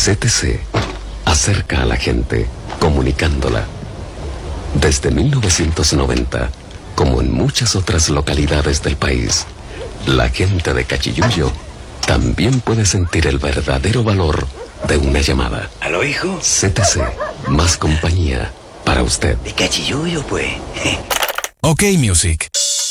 CTC acerca a la gente, comunicándola. Desde 1990, como en muchas otras localidades del país, la gente de Cachiyuyo también puede sentir el verdadero valor de una llamada. ¿Aló, hijo? CTC, más compañía para usted. De Cachiyuyo, pues. Ok, Music.